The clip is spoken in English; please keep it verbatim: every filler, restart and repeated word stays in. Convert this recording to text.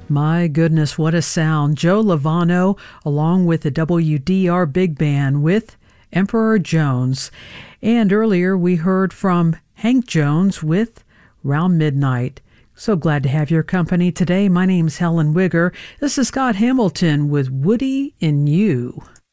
My goodness, what a sound. Joe Lovano along with the W D R Big Band with Emperor Jones. And earlier we heard from Hank Jones with Round Midnight. So glad to have your company today. My name's Helen Wigger. This is Scott Hamilton with Woody and You.